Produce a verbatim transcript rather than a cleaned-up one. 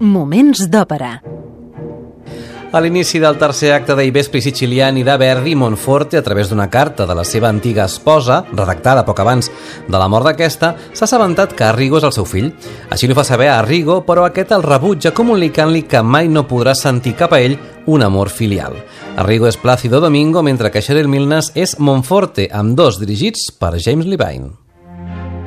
Moments d'òpera. A l'inici del tercer acte d'I Vespri Siciliani de Verdi, Monforte, a través d'una carta de la seva antiga esposa, redactada poc abans de la mort d'aquesta, s'ha assabentat que Arrigo és el seu fill. Així li fa saber a Arrigo, però aquest el rebutja comunicant-li que mai no podrà sentir cap a ell un amor filial. Arrigo és Plácido Domingo, mentre que Cheryl Milnes és Monforte, amb dos dirigits per James Levine.